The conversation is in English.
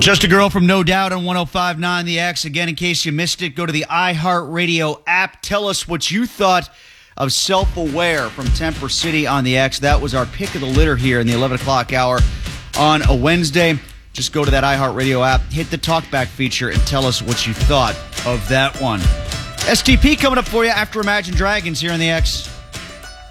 Just a Girl from No Doubt on 105.9 The X. Again, in case you missed it, go to the iHeartRadio app. Tell us what you thought of Self-Aware from Temper City on the X. That was our pick of the litter here in the 11 o'clock hour on a Wednesday. Just go to that iHeartRadio app, hit the talkback feature, and tell us what you thought of that one. STP coming up for you after Imagine Dragons here on the X.